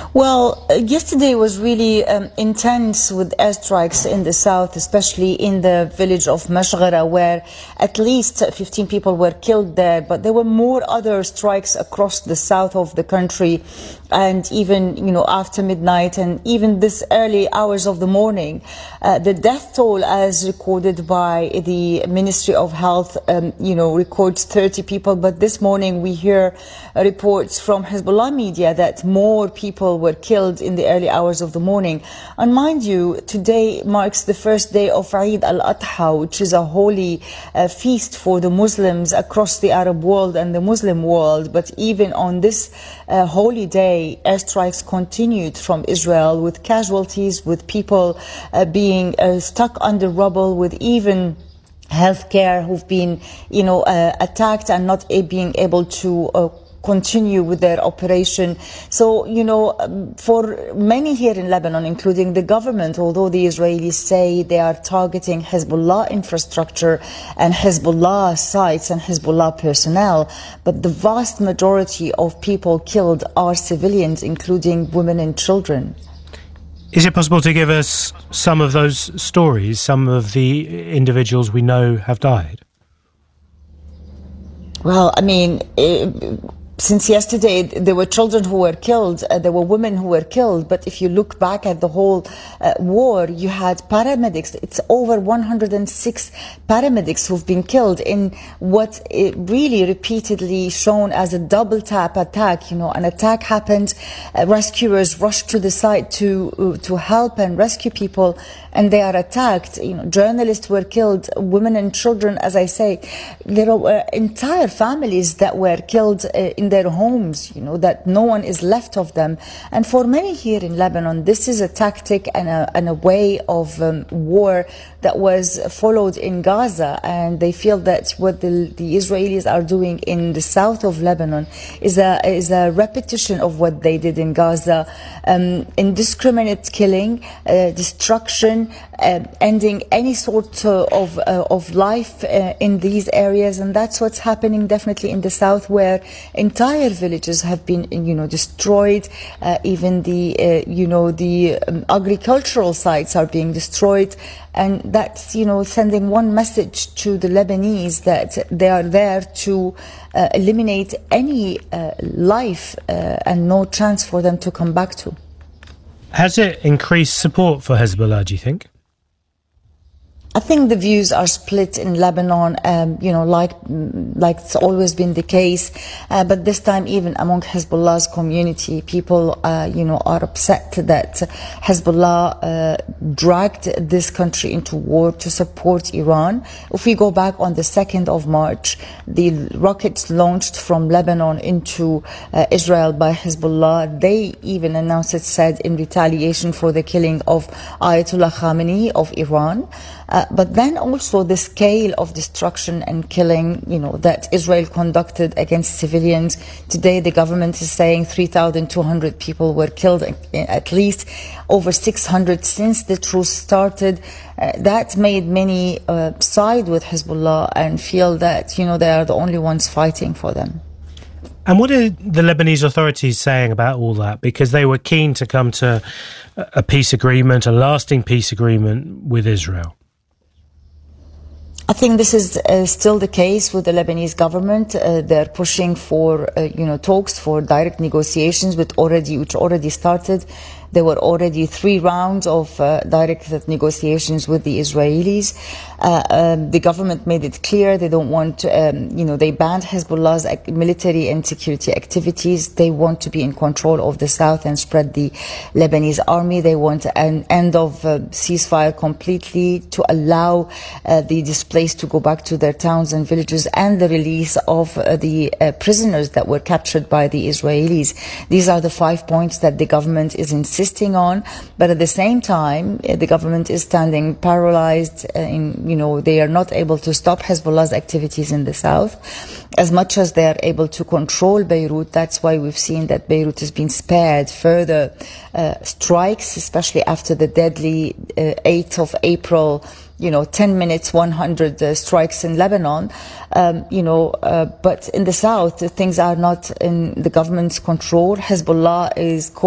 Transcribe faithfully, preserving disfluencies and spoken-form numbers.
Well, uh, yesterday was really um, intense with airstrikes in the south, especially in the village of Mashghara, where at least fifteen people were killed there. But there were more other strikes across the south of the country, and even, you know, after midnight and even this early hours of the morning. Uh, the death toll, as recorded by the Ministry of Health, um, you know, records thirty people. But this morning we hear uh, reports from Hezbollah media that more people were killed in the early hours of the morning. And mind you, today marks the first day of Eid al-Adha, which is a holy uh, feast for the Muslims across the Arab world and the Muslim world. But even on this uh, holy day, airstrikes continued from Israel, with casualties, with people uh, being uh, stuck under rubble, with even healthcare who've been, you know, uh, attacked and not a being able to uh, continue with their operation. So, you know, um, for many here in Lebanon, including the government, although the Israelis say they are targeting Hezbollah infrastructure and Hezbollah sites and Hezbollah personnel, but the vast majority of people killed are civilians, including women and children. Is it possible to give us some of those stories, some of the individuals we know have died? Well, I mean, it, since yesterday, there were children who were killed, uh, there were women who were killed, but if you look back at the whole uh, war, you had paramedics. It's over one hundred six paramedics who've been killed in what it really repeatedly shown as a double tap attack. You know, an attack happened, uh, rescuers rushed to the site to uh, to help and rescue people, and they are attacked. You know, journalists were killed, women and children, as I say. There were entire families that were killed uh, in their homes, you know, that no one is left of them. And for many here in Lebanon, this is a tactic and a, and a way of um, war that was followed in Gaza. And they feel that what the, the Israelis are doing in the south of Lebanon is a, is a repetition of what they did in Gaza. Um, indiscriminate killing, uh, destruction, uh, ending any sort of, uh, of life uh, in these areas. And that's what's happening definitely in the south, where entire villages have been, you know, destroyed. Uh, even the, uh, you know, the um, agricultural sites are being destroyed. And that's, you know, sending one message to the Lebanese that they are there to uh, eliminate any uh, life uh, and no chance for them to come back to. Has it increased support for Hezbollah, do you think? I think the views are split in Lebanon, um, you know, like like it's always been the case. Uh, but this time, even among Hezbollah's community, people, uh, you know, are upset that Hezbollah uh, dragged this country into war to support Iran. If we go back on the second of March, the rockets launched from Lebanon into uh, Israel by Hezbollah, they even announced it, said, in retaliation for the killing of Ayatollah Khamenei of Iran. Uh, but then also the scale of destruction and killing, you know, that Israel conducted against civilians. Today, the government is saying three thousand two hundred people were killed, at least over six hundred since the truce started. Uh, that made many uh, side with Hezbollah and feel that, you know, they are the only ones fighting for them. And what are the Lebanese authorities saying about all that? Because they were keen to come to a peace agreement, a lasting peace agreement with Israel. I think this is uh, still the case with the Lebanese government. Uh, they're pushing for, uh, you know, talks for direct negotiations, with already, which already started. There were already three rounds of uh, direct negotiations with the Israelis. Uh, um, the government made it clear they don't want, um, you know, they banned Hezbollah's military and security activities. They want to be in control of the south and spread the Lebanese army. They want an end of uh, ceasefire completely, to allow uh, the displaced to go back to their towns and villages, and the release of uh, the uh, prisoners that were captured by the Israelis. These are the five points that the government is insisting insisting on, but at the same time, the government is standing paralyzed. In, you know, they are not able to stop Hezbollah's activities in the south as much as they are able to control Beirut. That's why we've seen that Beirut has been spared further uh, strikes, especially after the deadly uh, eighth of April. You know, ten minutes, one hundred uh, strikes in Lebanon, um, you know, uh, but in the south, things are not in the government's control. Hezbollah is